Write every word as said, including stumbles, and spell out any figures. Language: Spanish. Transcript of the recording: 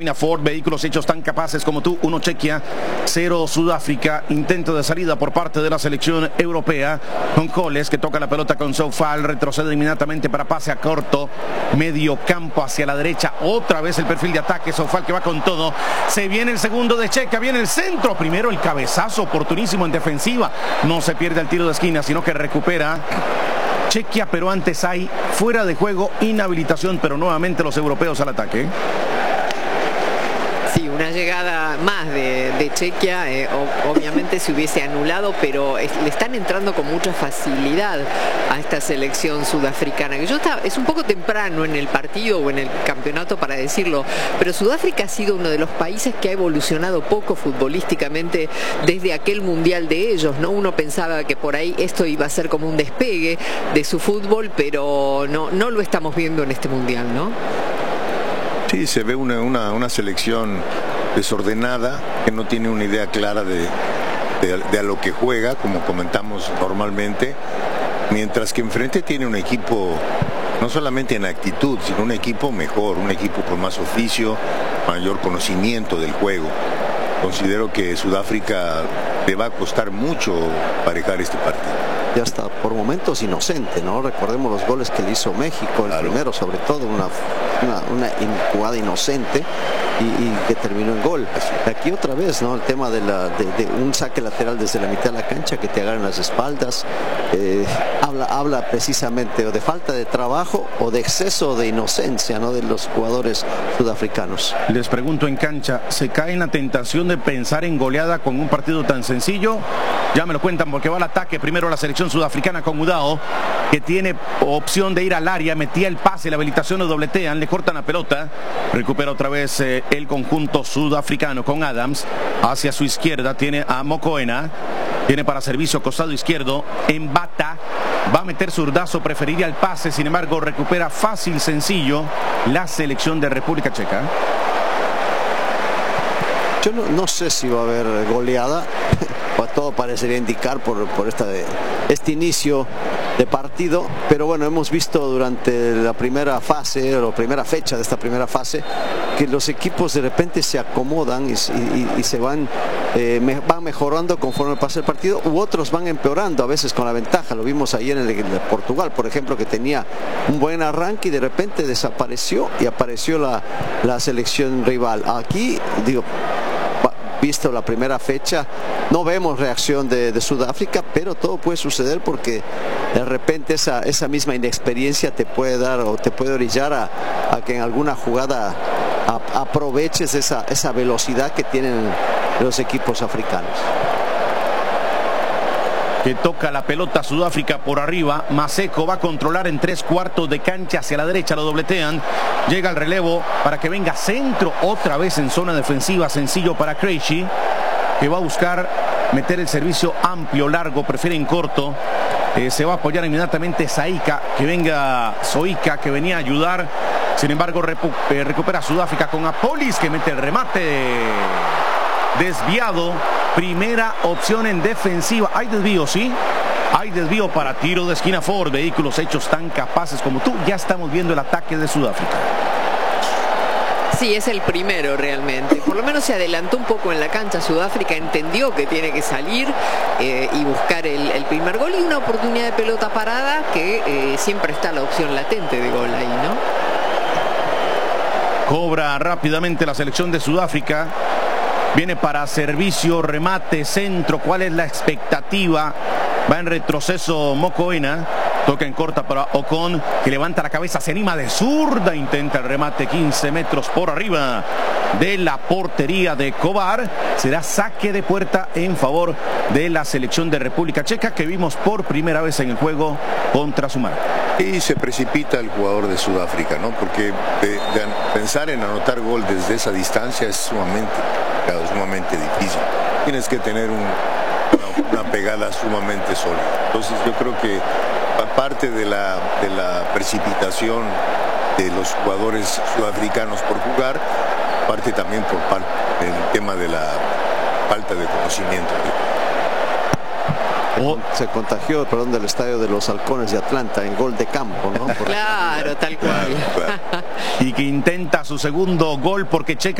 Cabina Ford, vehículos hechos tan capaces como tú. Uno Chequia, cero Sudáfrica. Intento de salida por parte de la selección europea. Con Coles que toca la pelota con Soufal. Retrocede inmediatamente para pase a corto. Medio campo hacia la derecha. Otra vez el perfil de ataque. Soufal que va con todo. Se viene el segundo de Checa. Viene el centro. Primero el cabezazo oportunísimo en defensiva. No se pierde el tiro de esquina, sino que recupera Chequia, pero antes hay fuera de juego, inhabilitación, pero nuevamente los europeos al ataque. Sí, una llegada más de, de Chequia, eh, obviamente se hubiese anulado, pero es, le están entrando con mucha facilidad a esta selección sudafricana, que yo estaba, es un poco temprano en el partido o en el campeonato para decirlo, pero Sudáfrica ha sido uno de los países que ha evolucionado poco futbolísticamente desde aquel mundial de ellos, ¿no? Uno pensaba que por ahí esto iba a ser como un despegue de su fútbol, pero no, no lo estamos viendo en este mundial, ¿no? Sí, se ve una, una, una selección desordenada, que no tiene una idea clara de, de, de a lo que juega, como comentamos normalmente, mientras que enfrente tiene un equipo, no solamente en actitud, sino un equipo mejor, un equipo con más oficio, mayor conocimiento del juego. Considero que Sudáfrica le va a costar mucho parejar este partido. Ya está por momentos inocente, ¿no? Recordemos los goles que le hizo México, el claro. primero sobre todo, una, una, una jugada inocente y, y que terminó en gol. Aquí otra vez, ¿no? El tema de, la, de, de un saque lateral desde la mitad de la cancha que te agarran las espaldas, eh, habla, habla precisamente o de falta de trabajo o de exceso de inocencia, ¿no? De los jugadores sudafricanos. Les pregunto en cancha, ¿se cae en la tentación de pensar en goleada con un partido tan sencillo? Ya me lo cuentan porque va al ataque primero la selección sudafricana con Udao, que tiene opción de ir al área, metía el pase, la habilitación lo dobletean, le cortan la pelota, recupera otra vez eh, el conjunto sudafricano con Adams, hacia su izquierda tiene a Mokoena, tiene para servicio costado izquierdo, Embata, va a meter zurdazo, preferiría el pase, sin embargo recupera fácil, sencillo la selección de República Checa. Yo no, no sé si va a haber goleada. Todo parecería indicar por, por esta de, este inicio de partido, pero bueno, hemos visto durante la primera fase o la primera fecha de esta primera fase que los equipos de repente se acomodan y, y, y se van, eh, me, van mejorando conforme pasa el partido, u otros van empeorando a veces con la ventaja. Lo vimos ayer en el, en el Portugal, por ejemplo, que tenía un buen arranque y de repente desapareció y apareció la, la selección rival. Aquí, digo, visto la primera fecha, no vemos reacción de, de Sudáfrica, pero todo puede suceder porque de repente esa, esa misma inexperiencia te puede dar o te puede orillar a, a que en alguna jugada a, aproveches esa, esa velocidad que tienen los equipos africanos. Que toca la pelota Sudáfrica por arriba, Maseko va a controlar en tres cuartos de cancha hacia la derecha, lo dobletean, llega el relevo para que venga centro otra vez en zona defensiva, sencillo para Krejci, que va a buscar meter el servicio amplio, largo, prefiere en corto, eh, se va a apoyar inmediatamente Saika, que venga Soika, que venía a ayudar, sin embargo repu eh, recupera Sudáfrica con Apolis, que mete el remate desviado. Primera opción en defensiva. Hay desvío, ¿sí? Hay desvío para tiro de esquina Ford. Vehículos hechos tan capaces como tú. Ya estamos viendo el ataque de Sudáfrica. Sí, es el primero realmente. Por lo menos se adelantó un poco en la cancha. Sudáfrica entendió que tiene que salir eh, y buscar el, el primer gol. Y una oportunidad de pelota parada que eh, siempre está la opción latente de gol ahí, ¿no? Cobra rápidamente la selección de Sudáfrica. Viene para servicio, remate, centro. ¿Cuál es la expectativa? Va en retroceso Mokoena. Toca en corta para Ocon, que levanta la cabeza, se anima de zurda. Intenta el remate quince metros por arriba de la portería de Kovar. Será saque de puerta en favor de la selección de República Checa, que vimos por primera vez en el juego contra Sumar. Y se precipita el jugador de Sudáfrica, ¿no? Porque de, de pensar en anotar gol desde esa distancia es sumamente, claro, sumamente difícil. Tienes que tener un, una, una pegada sumamente sólida. Entonces yo creo que parte de la, de la precipitación de los jugadores sudafricanos por jugar, parte también por parte del tema de la falta de conocimiento. Oh. Se contagió, perdón, del estadio de los Halcones de Atlanta en gol de campo, ¿no? Claro, tal cual. Y que intenta su segundo gol porque Checa